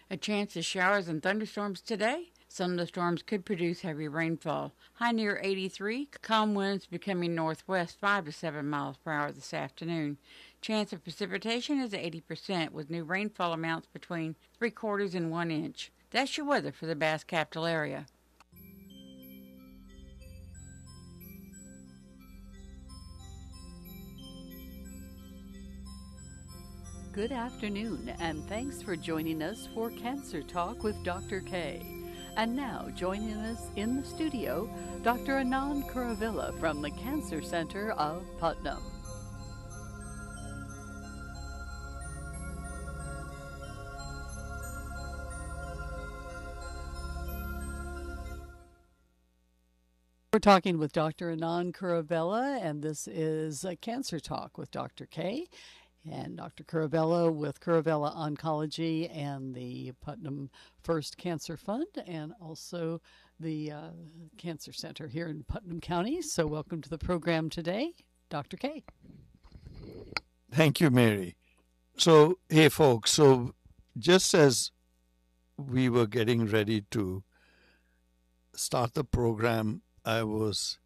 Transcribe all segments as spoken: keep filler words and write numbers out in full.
A chance of showers and thunderstorms today. Some of the storms could produce heavy rainfall. High near eighty-three. Calm winds becoming northwest five to seven miles per hour this afternoon. Chance of precipitation is eighty percent with new rainfall amounts between three quarters and one inch. That's your weather for the Bass Capital area. Good afternoon, and thanks for joining us for Cancer Talk with Doctor K. And now, joining us in the studio, Doctor Anand Kuravilla from the Cancer Center of Putnam. We're talking with Doctor Anand Kuravilla, and this is a Cancer Talk with Doctor K. And Doctor Kuravilla with Kuravilla Oncology and the Putnam First Cancer Fund, and also the uh, Cancer Center here in Putnam County. So welcome to the program today, Doctor K. Thank you, Mary. So, hey, folks, so just as we were getting ready to start the program, I was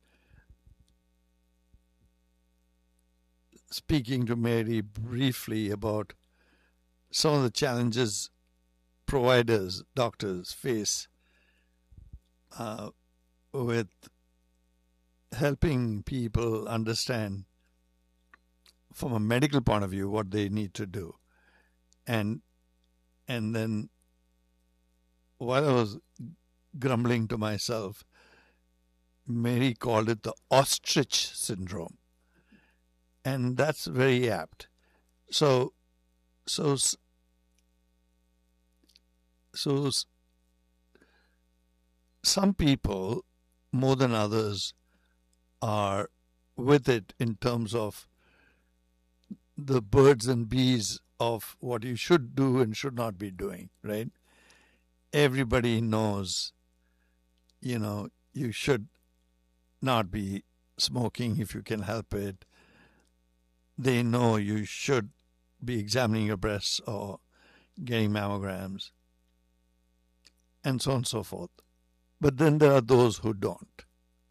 speaking to Mary briefly about some of the challenges providers, doctors face uh, with helping people understand from a medical point of view what they need to do. And and then while I was grumbling to myself, Mary called it the ostrich syndrome. And that's very apt. So, so, so, some people, more than others, are with it in terms of the birds and bees of what you should do and should not be doing, right? Everybody knows, you know, you should not be smoking if you can help it. They know you should be examining your breasts or getting mammograms, and so on and so forth. But then there are those who don't.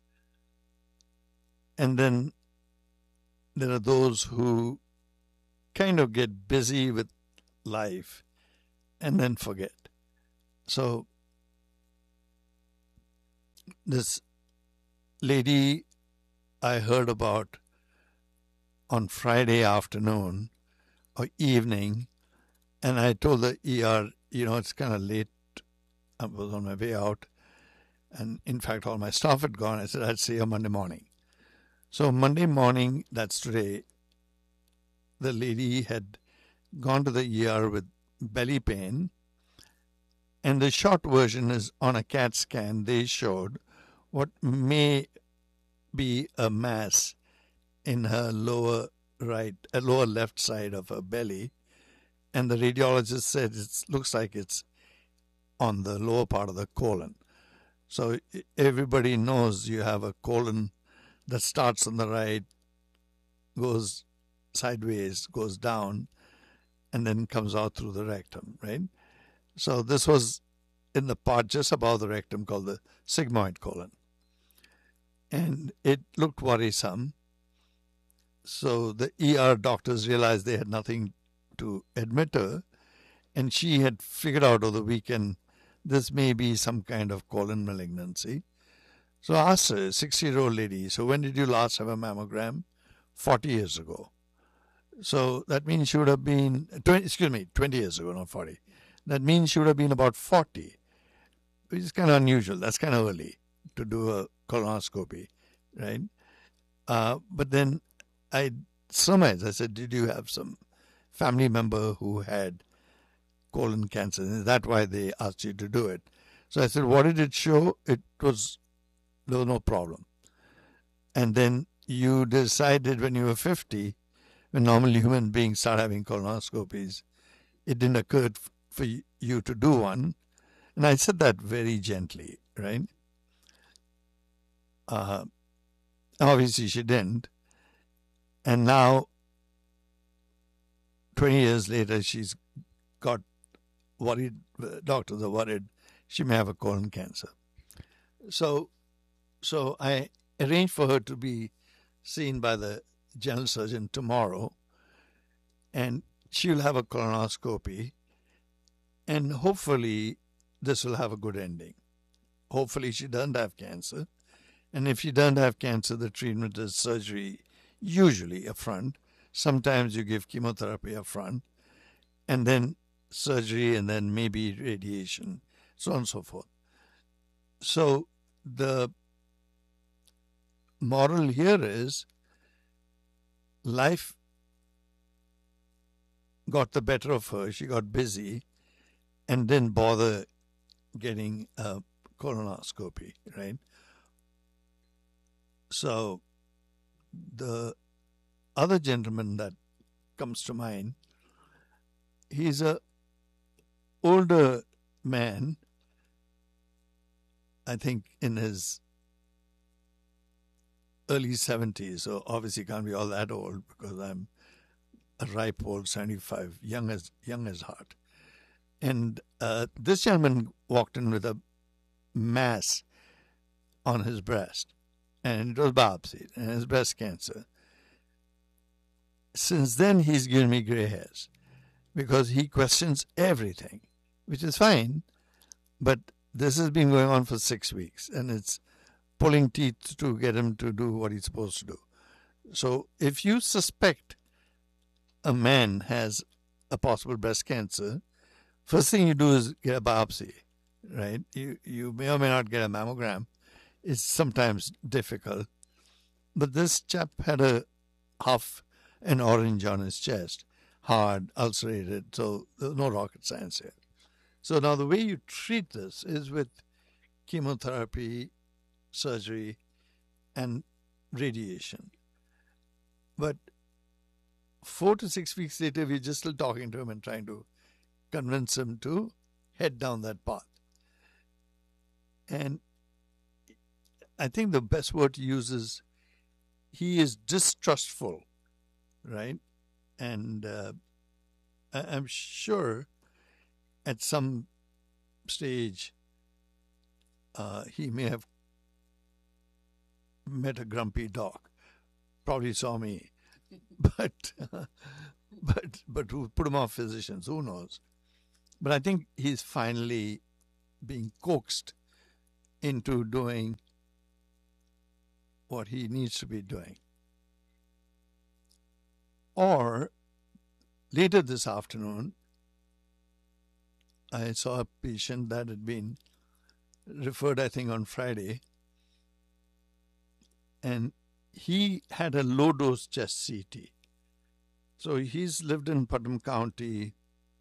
And then there are those who kind of get busy with life and then forget. So this lady I heard about on Friday afternoon or evening, and I told the E R, you know, it's kind of late. I was on my way out, and in fact, all my staff had gone. I said, I'd see her Monday morning. So Monday morning, that's today, the lady had gone to the E R with belly pain, and the short version is on a CAT scan, they showed what may be a mass in her lower right, uh, lower left side of her belly, and the radiologist said it looks like it's on the lower part of the colon. So everybody knows you have a colon that starts on the right, goes sideways, goes down, and then comes out through the rectum, right? So this was in the part just above the rectum called the sigmoid colon. And it looked worrisome. So the E R doctors realized they had nothing to admit her, and she had figured out over the weekend this may be some kind of colon malignancy. So I asked her, a sixty-year-old lady, so when did you last have a mammogram? forty years ago. So that means she would have been, twenty, excuse me, twenty years ago, not forty. That means she would have been about forty, which is kind of unusual. That's kind of early to do a colonoscopy, right? Uh, but then I surmised, I said, did you have some family member who had colon cancer? And is that why they asked you to do it? So I said, what did it show? It was, there was no problem. And then you decided when you were fifty, when normal human beings start having colonoscopies, it didn't occur for you to do one. And I said that very gently, right? Uh, obviously she didn't. And now, twenty years later, she's got worried, doctors are worried she may have a colon cancer. So, so I arranged for her to be seen by the general surgeon tomorrow, and she'll have a colonoscopy, and hopefully this will have a good ending. Hopefully she doesn't have cancer, and if she doesn't have cancer, the treatment is surgery, usually up front. Sometimes you give chemotherapy up front, and then surgery, and then maybe radiation, so on and so forth. So the moral here is life got the better of her. She got busy and didn't bother getting a colonoscopy, right? So the other gentleman that comes to mind, he's a older man, I think in his early seventies, so obviously can't be all that old because I'm a ripe old seventy-five, young as young as heart. And uh, this gentleman walked in with a mass on his breast, and it was biopsied, and his breast cancer. Since then, he's given me gray hairs because he questions everything, which is fine, but this has been going on for six weeks, and it's pulling teeth to get him to do what he's supposed to do. So if you suspect a man has a possible breast cancer, first thing you do is get a biopsy, right? You you may or may not get a mammogram. It's sometimes difficult. But this chap had a half an orange on his chest, hard, ulcerated, so there's no rocket science here. So now the way you treat this is with chemotherapy, surgery, and radiation. But four to six weeks later, we're just still talking to him and trying to convince him to head down that path. And I think the best word to use is he is distrustful, right? And uh, I'm sure at some stage uh, he may have met a grumpy dog, probably saw me, but uh, but but who put him off physicians? Who knows? But I think he's finally being coaxed into doing what he needs to be doing. Or later this afternoon, I saw a patient that had been referred, I think, on Friday, and he had a low-dose chest C T. So he's lived in Putnam County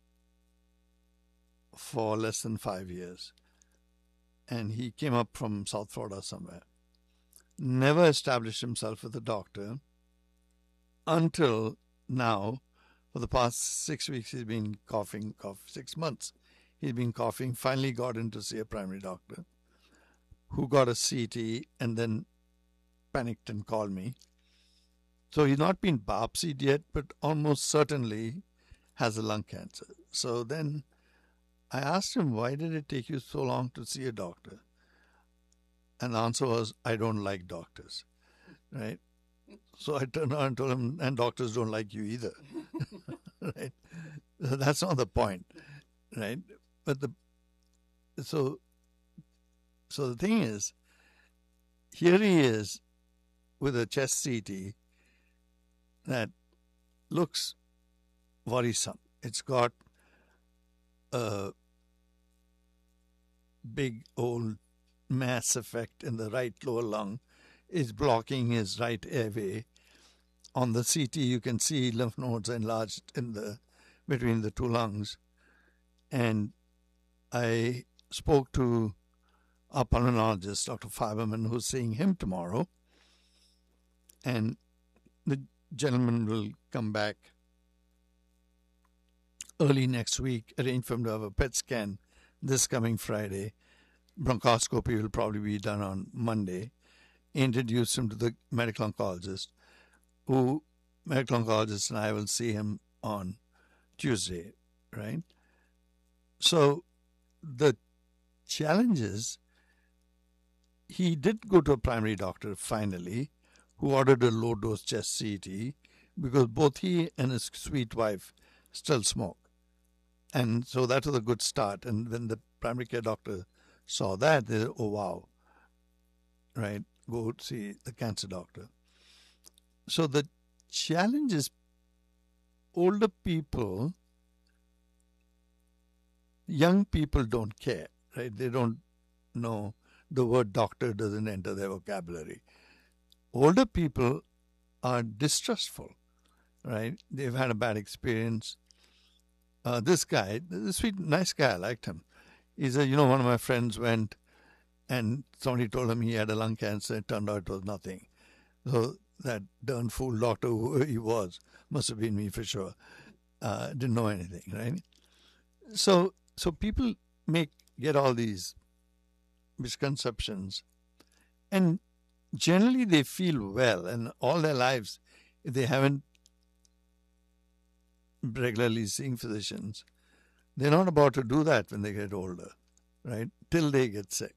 for less than five years. And he came up from South Florida somewhere. Never established himself with a doctor until now. For the past six weeks, he's been coughing, cough, six months. He's been coughing, finally got in to see a primary doctor who got a C T and then panicked and called me. So he's not been biopsied yet, but almost certainly has a lung cancer. So then I asked him, why did it take you so long to see a doctor? And the answer was, I don't like doctors, right? So I turned around and told him, and doctors don't like you either, right? So that's not the point, right? But the, so, so the thing is, here he is with a chest C T that looks worrisome. It's got a big old mass effect in the right lower lung. Is blocking his right airway. On the C T, you can see lymph nodes enlarged in the between the two lungs. And I spoke to our pulmonologist, Doctor Fiberman, who's seeing him tomorrow. And the gentleman will come back early next week, arrange for him to have a P E T scan this coming Friday. Bronchoscopy will probably be done on Monday. Introduce him to the medical oncologist, who medical oncologist and I will see him on Tuesday, right? So the challenge is, he did go to a primary doctor finally, who ordered a low dose chest C T, because both he and his sweet wife still smoke. And so that was a good start. And when the primary care doctor saw that, they said, oh, wow, right, go see the cancer doctor. So the challenge is, older people, young people don't care, right? They don't know, the word doctor doesn't enter their vocabulary. Older people are distrustful, right? They've had a bad experience. Uh, this guy, this sweet, nice guy, I liked him. He said, you know, one of my friends went and somebody told him he had a lung cancer. It turned out it was nothing. So that darn fool doctor, who he was, must have been me for sure, uh, didn't know anything, right? So, so people make get all these misconceptions, and generally they feel well, and all their lives, if they haven't regularly seeing physicians, they're not about to do that when they get older, right? Till they get sick.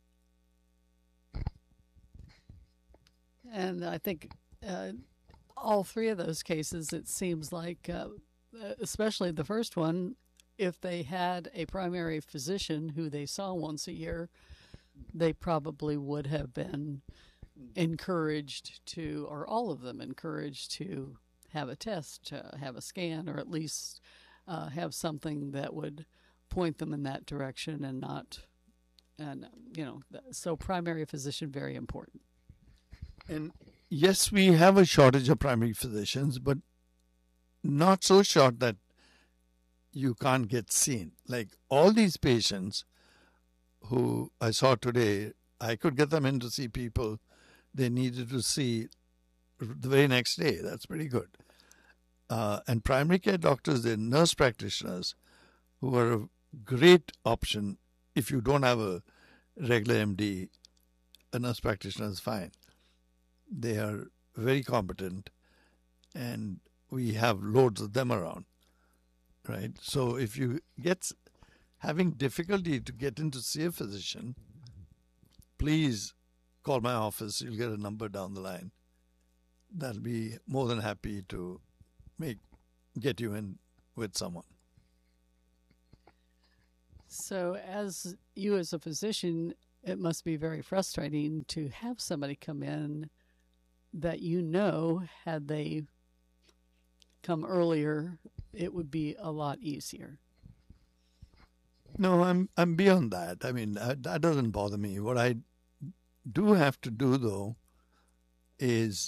And I think uh, all three of those cases, it seems like, uh, especially the first one, if they had a primary physician who they saw once a year, they probably would have been encouraged to, or all of them encouraged to have a test, uh, have a scan, or at least uh, have something that would point them in that direction and not, and, you know, so primary physician, very important. And yes, we have a shortage of primary physicians, but not so short that you can't get seen. Like all these patients who I saw today, I could get them in to see people they needed to see the very next day. That's pretty good. Uh, and primary care doctors, they're nurse practitioners who are a great option. If you don't have a regular M D, a nurse practitioner is fine. They are very competent, and we have loads of them around, right? So if you get having difficulty to get in to see a physician, please call my office. You'll get a number down the line. That'll be more than happy to make get you in with someone. So as you as a physician, it must be very frustrating to have somebody come in that you know, had they come earlier, it would be a lot easier. No, I'm I'm beyond that. I mean, that, that doesn't bother me. What I do have to do, though, is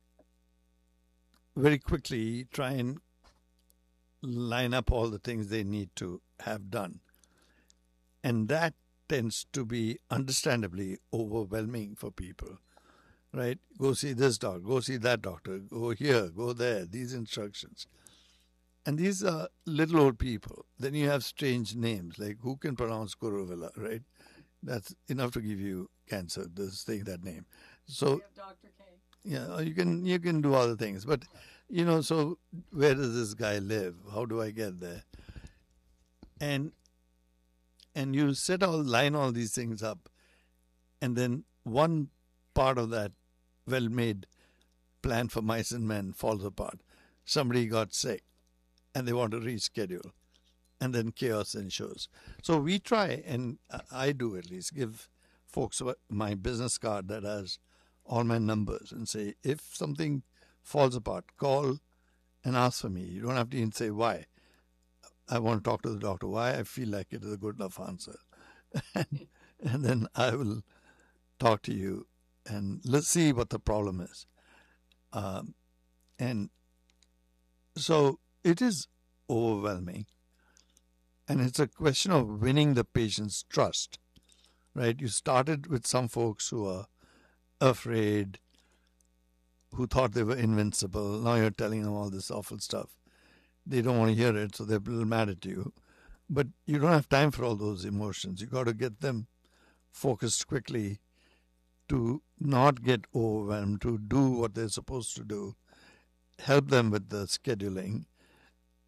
very quickly try and line up all the things they need to have done. And that tends to be understandably overwhelming for people, right? Go see this doctor, go see that doctor, go here, go there, these instructions. And these are little old people. Then you have strange names, like who can pronounce Kuruvilla, right? That's enough to give you cancer, this thing, that name. So, Doctor K. yeah, you can you can do other things. But, you know, so where does this guy live? How do I get there? And and you set all, line all these things up, and then one part of that well-made plan for mice and men falls apart. Somebody got sick, and they want to reschedule, and then chaos ensues. So we try, and I do at least, give folks my business card that has all my numbers and say, if something falls apart, call and ask for me. You don't have to even say why. I want to talk to the doctor. Why? I feel like it is a good enough answer. and, and then I will talk to you, and let's see what the problem is. Um, and so it is overwhelming. And it's a question of winning the patient's trust, right? You started with some folks who are afraid, who thought they were invincible. Now you're telling them all this awful stuff. They don't want to hear it, so they're a little mad at you. But you don't have time for all those emotions. You got to get them focused quickly to not get overwhelmed, to do what they're supposed to do, help them with the scheduling,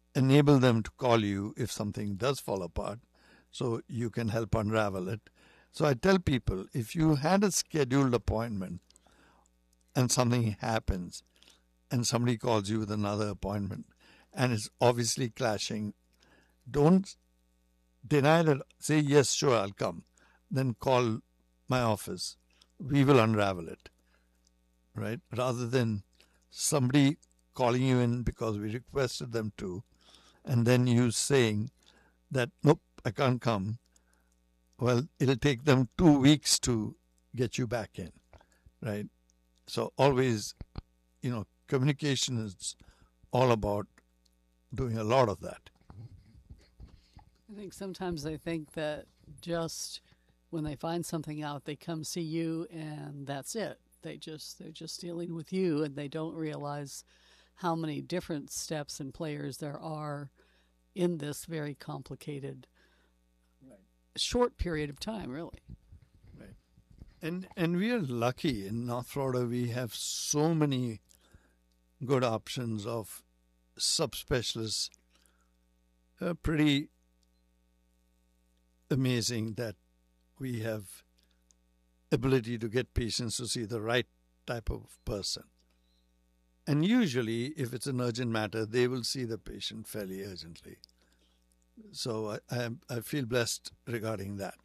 enable them to call you if something does fall apart so you can help unravel it. So I tell people, if you had a scheduled appointment and something happens and somebody calls you with another appointment and it's obviously clashing, don't deny that. Say, yes, sure, I'll come. Then call my office. We will unravel it, right? Rather than somebody calling you in because we requested them to, and then you saying that, nope, I can't come. Well, it'll take them two weeks to get you back in, right? So always, you know, communication is all about doing a lot of that. I think sometimes they think that just when they find something out, they come see you and that's it. They just they're just dealing with you, and they don't realize how many different steps and players there are in this very complicated, right, short period of time, really. Right. And and we are lucky in North Florida. We have so many good options of subspecialists. Uh, pretty amazing that we have ability to get patients to see the right type of person. And usually, if it's an urgent matter, they will see the patient fairly urgently. So I, I, I feel blessed regarding that.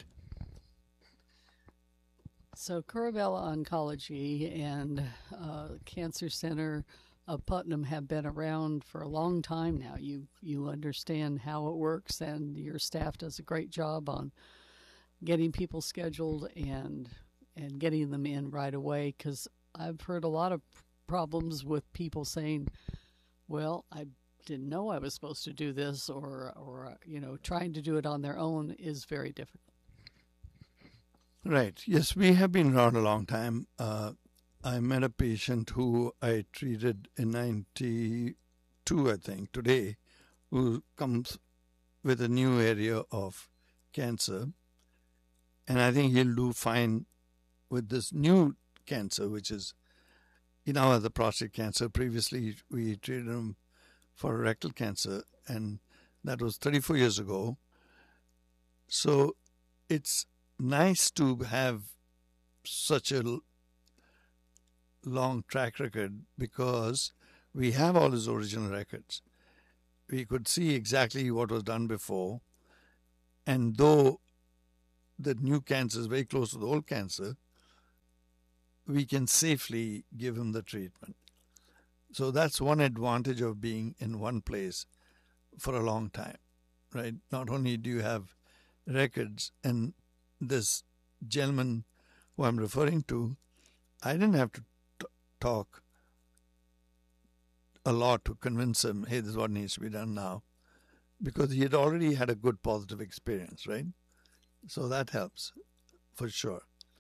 So Curabella Oncology and uh, Cancer Center of Putnam have been around for a long time now. You you understand how it works, and your staff does a great job on getting people scheduled and and getting them in right away, because I've heard a lot of problems with people saying, well, I didn't know I was supposed to do this, or, or you know, trying to do it on their own is very difficult. Right. Yes, we have been around a long time. Uh, I met a patient who I treated in ninety-two, I think, today, who comes with a new area of cancer. And I think he'll do fine with this new cancer, which is, you know, the prostate cancer. Previously, we treated him for rectal cancer, and that was thirty-four years ago. So it's nice to have such a long track record, because we have all his original records. We could see exactly what was done before, and though the new cancer is very close to the old cancer, we can safely give him the treatment. So that's one advantage of being in one place for a long time, right? Not only do you have records, and this gentleman who I'm referring to, I didn't have to t- talk a lot to convince him, hey, this is what needs to be done now, because he had already had a good positive experience, right? So that helps for sure.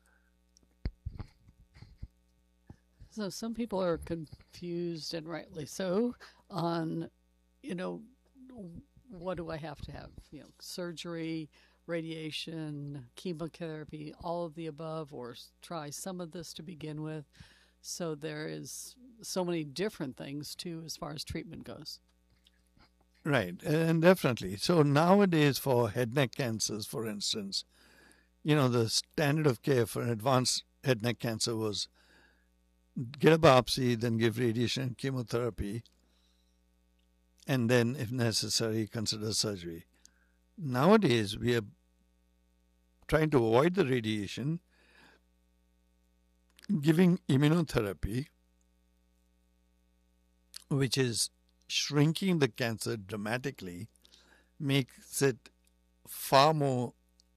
So some people are confused, and rightly so, on, you know, what do I have to have? You know, surgery, radiation, chemotherapy, all of the above, or try some of this to begin with. So there is so many different things too as far as treatment goes. Right, and definitely. So nowadays for head neck cancers, for instance, you know, the standard of care for advanced head neck cancer was get a biopsy, then give radiation and chemotherapy, and then, if necessary, consider surgery. Nowadays, we are trying to avoid the radiation, giving immunotherapy, which is shrinking the cancer dramatically, makes it far more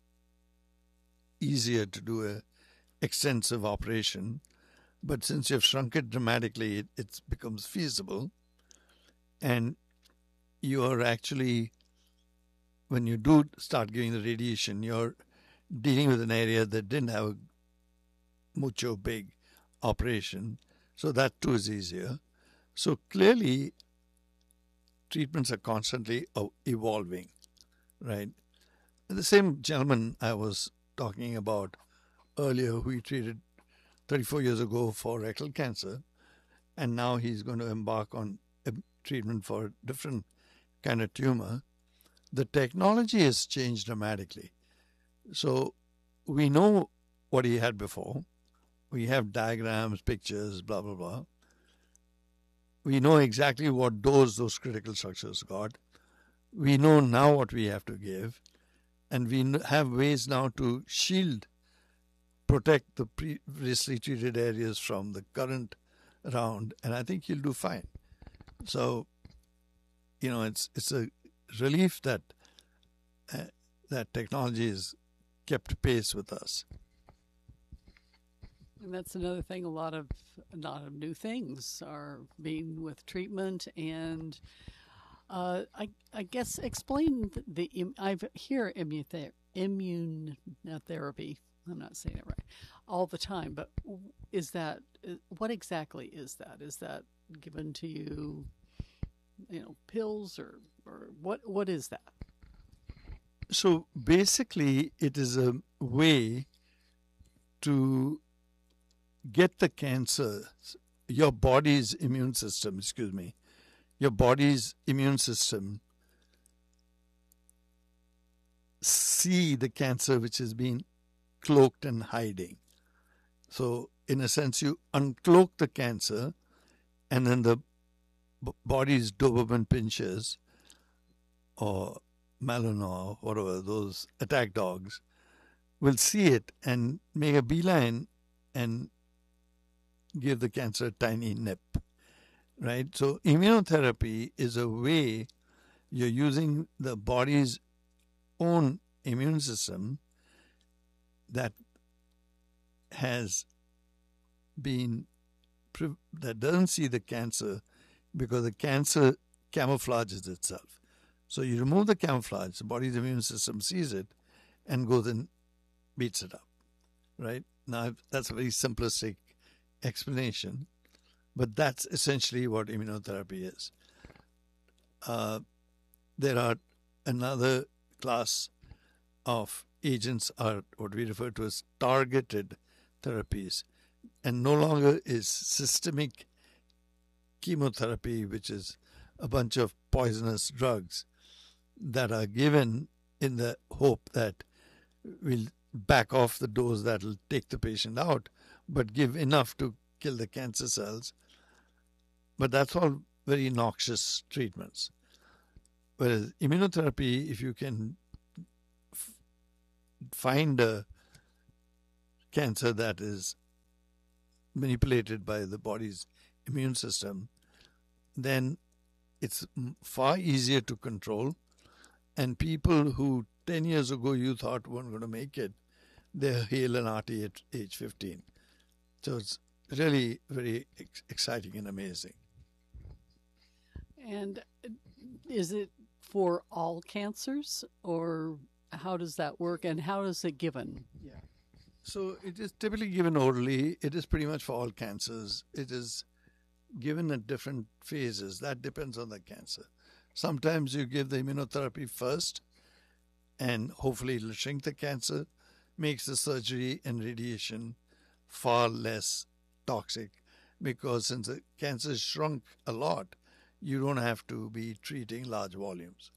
easier to do a extensive operation. But since you've shrunk it dramatically, it, it becomes feasible. And you are actually, when you do start giving the radiation, you're dealing with an area that didn't have a mucho big operation. So that too is easier. So clearly, treatments are constantly evolving, right? The same gentleman I was talking about earlier, who we treated thirty-four years ago for rectal cancer, and now he's going to embark on a treatment for a different kind of tumor, the technology has changed dramatically. So we know what he had before. We have diagrams, pictures, blah, blah, blah. We know exactly what dose those critical structures got. We know now what we have to give. And we have ways now to shield, protect the previously treated areas from the current round. And I think he'll do fine. So, you know, it's it's a relief that uh, that technology has kept pace with us. And that's another thing. A lot of a lot of new things are being with treatment, and uh, I I guess explain the, the I hear immunother- immunotherapy. I'm not saying it right all the time, but is that what exactly is that? Is that given to you, you know, pills or or what what is that? So basically, it is a way to get the cancer, your body's immune system, excuse me, your body's immune system see the cancer which has been cloaked and hiding. So in a sense, you uncloak the cancer, and then the b- body's Doberman pinchers or Malinois, whatever, those attack dogs, will see it and make a beeline and give the cancer a tiny nip, right? So immunotherapy is a way you're using the body's own immune system that has been, that doesn't see the cancer because the cancer camouflages itself. So you remove the camouflage, the body's immune system sees it and goes and beats it up, right? Now, that's a very simplistic explanation, but that's essentially what immunotherapy is. Uh, there are another class of agents are what we refer to as targeted therapies, and no longer is systemic chemotherapy, which is a bunch of poisonous drugs that are given in the hope that we'll back off the dose that will take the patient out, but give enough to kill the cancer cells. But that's all very noxious treatments. Whereas immunotherapy, if you can f- find a cancer that is manipulated by the body's immune system, then it's far easier to control. And people who ten years ago you thought weren't going to make it, they're hale and hearty at age fifteen. So it's really very ex- exciting and amazing. And is it for all cancers, or how does that work, and how is it given? Yeah. So it is typically given orally. It is pretty much for all cancers. It is given at different phases. That depends on the cancer. Sometimes you give the immunotherapy first, and hopefully it'll shrink the cancer, makes the surgery and radiation far less toxic, because since the cancer is shrunk a lot, you don't have to be treating large volumes.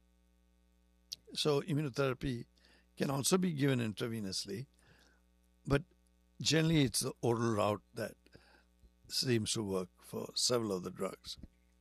So immunotherapy can also be given intravenously, but generally it's the oral route that seems to work for several of the drugs.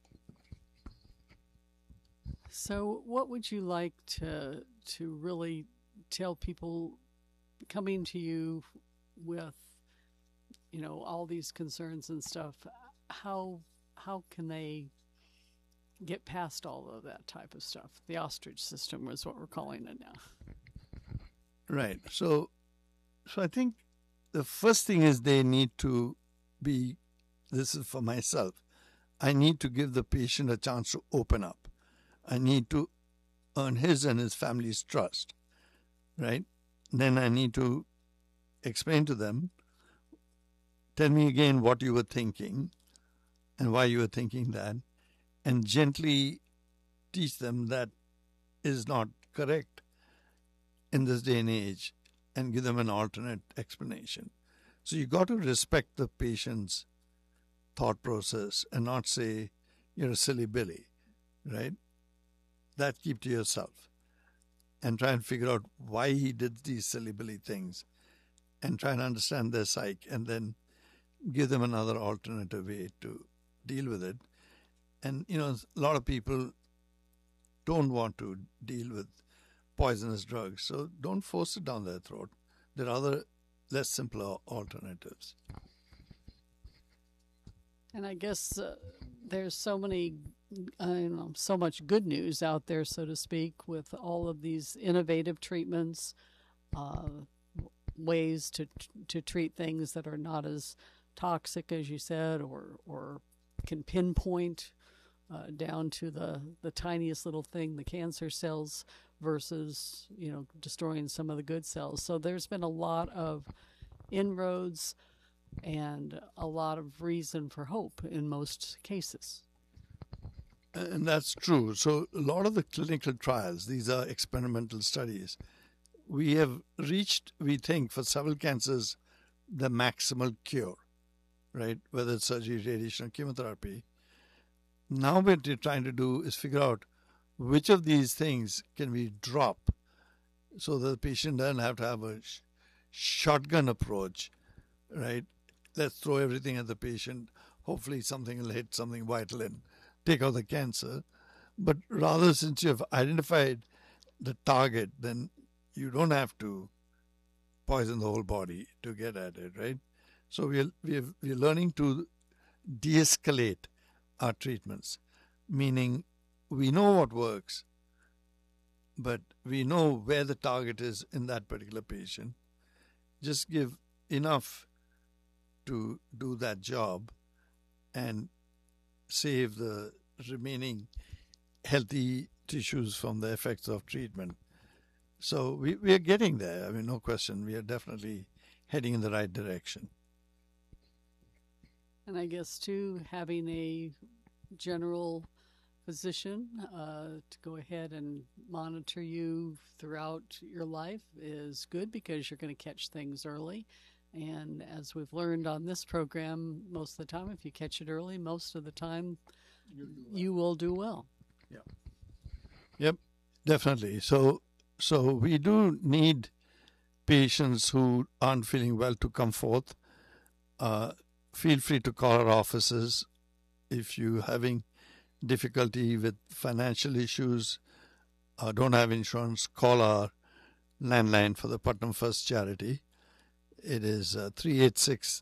So what would you like to to really tell people coming to you with, you know, all these concerns and stuff? How how can they get past all of that type of stuff? The ostrich system is what we're calling it now. Right. So so I think the first thing is they need to be, this is for myself, I need to give the patient a chance to open up. I need to earn his and his family's trust, right? Then I need to explain to them, tell me again what you were thinking and why you were thinking that, and gently teach them that is not correct in this day and age, and give them an alternate explanation. So you got to respect the patient's thought process and not say, you're a silly Billy, right? that keep to yourself and try and figure out why he did these silly billy things and try and understand their psyche and then give them another alternative way to deal with it. And, you know, a lot of people don't want to deal with poisonous drugs, so don't force it down their throat. There are other less simpler alternatives. And I guess uh, there's so many, uh, you know, so much good news out there, so to speak, with all of these innovative treatments, uh, ways to to treat things that are not as toxic as you said, or or can pinpoint uh, down to the the tiniest little thing, the cancer cells, versus, you know, destroying some of the good cells. So there's been a lot of inroads and a lot of reason for hope in most cases. And that's true. So a lot of the clinical trials, these are experimental studies. We have reached, we think, for several cancers, the maximal cure, right? Whether it's surgery, radiation, or chemotherapy. Now what we're trying to do is figure out which of these things can we drop so that the patient doesn't have to have a sh- shotgun approach, right? Let's throw everything at the patient. Hopefully something will hit something vital and take out the cancer. But rather, since you have identified the target, then you don't have to poison the whole body to get at it, right? So we're, we're, we're learning to de-escalate our treatments, meaning we know what works, but we know where the target is in that particular patient. Just give enough to do that job and save the remaining healthy tissues from the effects of treatment. So we, we are getting there. I mean, no question. We are definitely heading in the right direction. And I guess, too, having a general physician uh, to go ahead and monitor you throughout your life is good, because you're going to catch things early. And as we've learned on this program, most of the time, if you catch it early, most of the time, well. you will do well. Yeah. Yep, definitely. So, so we do need patients who aren't feeling well to come forth. Uh, feel free to call our offices if you're having difficulty with financial issues, uh, don't have insurance. Call our landline for the Putnam First Charity. It is uh, three eight six,